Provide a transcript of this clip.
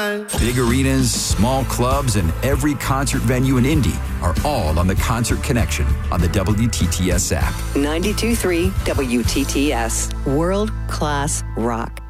Big arenas, small clubs, and every concert venue in Indy are all on the Concert Connection on the WTTS app. 92.3 WTTS. World-class rock.